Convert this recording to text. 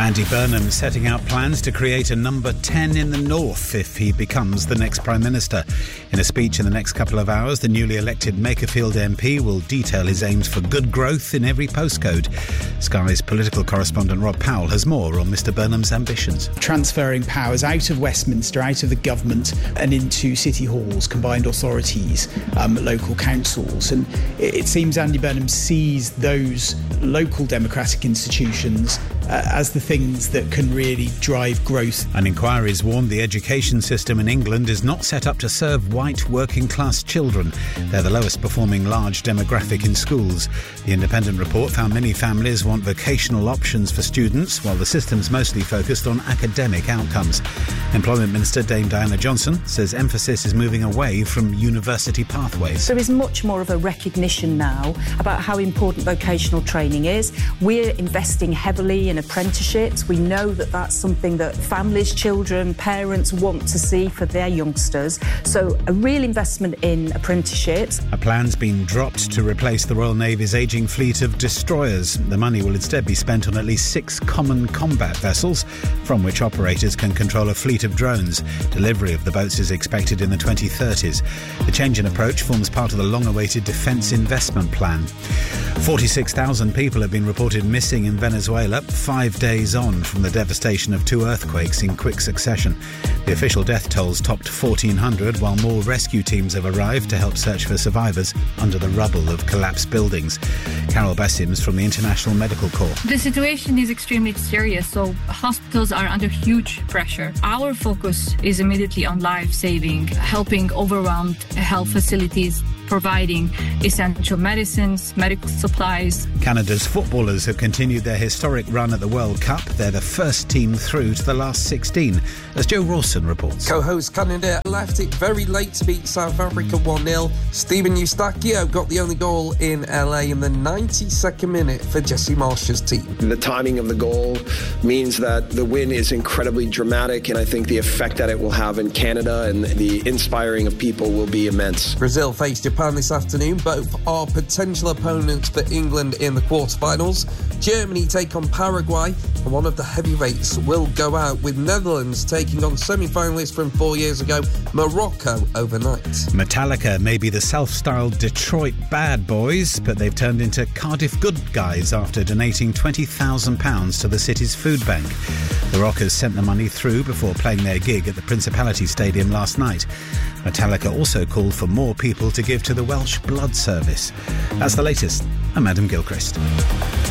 Andy Burnham setting out plans to create a number 10 in the north if he becomes the next Prime Minister. In a speech in the next couple of hours, the newly elected Makerfield MP will detail his aims for good growth in every postcode. Sky's political correspondent Rob Powell has more on Mr Burnham's ambitions. Transferring powers out of Westminster, out of the government and into city halls, combined authorities, local councils. And it seems Andy Burnham sees those local democratic institutions as the things that can really drive growth. And inquiries warn the education system in England is not set up to serve white working class children. They're the lowest performing large demographic in schools. The independent report found many families want vocational options for students, while the system's mostly focused on academic outcomes. Employment Minister Dame Diana Johnson says emphasis is moving away from university pathways. There is much more of a recognition now about how important vocational training is. We're investing heavily in apprenticeships. We know that that's something that families, children, parents want to see for their youngsters. So a real investment in apprenticeships. A plan's been dropped to replace the Royal Navy's ageing fleet of destroyers. The money will instead be spent on at least 6 common combat vessels, from which operators can control a fleet of drones. Delivery of the boats is expected in the 2030s. The change in approach forms part of the long-awaited defence investment plan. 46,000 people have been reported missing in Venezuela, 5 days on from the devastation of 2 earthquakes in quick succession. The official death tolls topped 1,400, while more rescue teams have arrived to help search for survivors under the rubble of collapsed buildings. Carol Bessims from the International Medical Corps. The situation is extremely serious, so hospitals are under huge pressure. Our focus is immediately on life-saving, helping overwhelmed health facilities, providing essential medicines, medical supplies. Canada's footballers have continued their historic run at the World Cup. They're the first team through to the last 16, as Joe Rawson reports. Co-host Canada left it very late to beat South Africa 1-0. Steven Eustachio got the only goal in LA in the 92nd minute for Jesse Marsh's team. The timing of the goal means that the win is incredibly dramatic, and I think the effect that it will have in Canada and the inspiring of people will be immense. Brazil faced Japan this afternoon. Both are potential opponents for England in the quarterfinals. Germany take on Paraguay, and one of the heavyweights will go out, with Netherlands taking on semi-finalists from 4 years ago, Morocco, overnight. Metallica may be the self-styled Detroit bad boys, but they've turned into Cardiff good guys after donating £20,000 to the city's food bank. The Rockers sent the money through before playing their gig at the Principality Stadium last night. Metallica also called for more people to give to the Welsh Blood Service. That's the latest. I'm Adam Gilchrist.